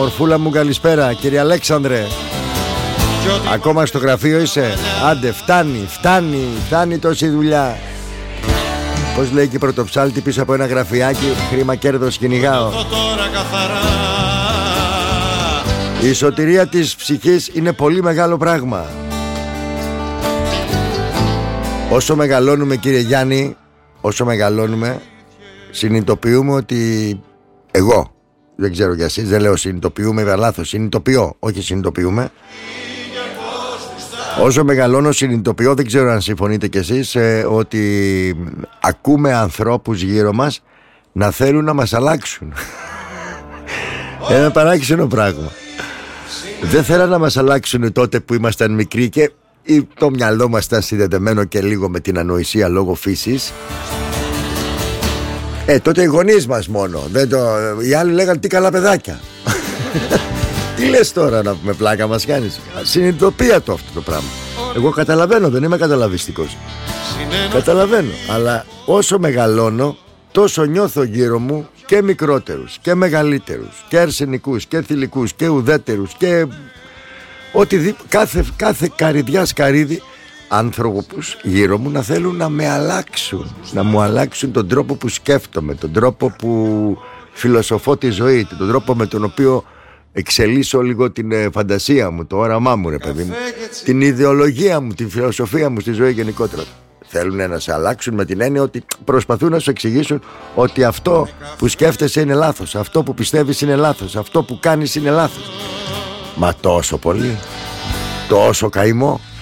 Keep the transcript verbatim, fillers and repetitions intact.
Μορφούλα μου καλησπέρα. Κύριε Αλέξανδρε, ακόμα στο γραφείο είσαι? Άντε φτάνει, φτάνει, φτάνει τόση δουλειά. Πώς λέει και η πρωτοψάλτη πίσω από ένα γραφιάκι, χρήμα κέρδος κυνηγάω. Η σωτηρία της ψυχής είναι πολύ μεγάλο πράγμα. Όσο μεγαλώνουμε, κύριε Γιάννη, όσο μεγαλώνουμε, συνειδητοποιούμε ότι εγώ, δεν ξέρω για εσείς, δεν λέω συνειδητοποιούμε, βέβαια λάθος, συνειδητοποιώ, όχι συνειδητοποιούμε. Όσο μεγαλώνω συνειδητοποιώ, δεν ξέρω αν συμφωνείτε κι εσείς, ε, ότι ακούμε ανθρώπους γύρω μας να θέλουν να μας αλλάξουν. Ένα παράξενο πράγμα. Δεν θέλαν να μας αλλάξουν τότε που ήμασταν μικροί και το μυαλό μας ήταν συνδεδεμένο και λίγο με την ανοησία λόγω φύσης. Ε, τότε οι γονείς μας μόνο. Δεν το... Οι άλλοι λέγανε τι καλά παιδάκια. Τι λες τώρα, να με πλάκα μας κάνεις? Συνειδητοποιεί το αυτό το πράγμα. Εγώ καταλαβαίνω, δεν είμαι καταλαβιστικός. Καταλαβαίνω. Αλλά όσο μεγαλώνω, τόσο νιώθω γύρω μου και μικρότερους και μεγαλύτερους και αρσενικούς και θηλυκούς και ουδέτερους και ότι κάθε, κάθε καρυδιά σκαρίδι άνθρωπους γύρω μου να θέλουν να με αλλάξουν, να μου αλλάξουν τον τρόπο που σκέφτομαι, τον τρόπο που φιλοσοφώ τη ζωή, τον τρόπο με τον οποίο εξελίσσω λίγο την ε, φαντασία μου, το όραμά μου, ρε παιδί μου, την ιδεολογία μου, την φιλοσοφία μου στη ζωή γενικότερα. Θέλουν να σε αλλάξουν με την έννοια ότι προσπαθούν να σου εξηγήσουν ότι αυτό που σκέφτεσαι είναι λάθος, αυτό που πιστεύεις είναι λάθος, αυτό που κάνεις είναι λάθος. Μα τόσο πολύ, τόσο καημό.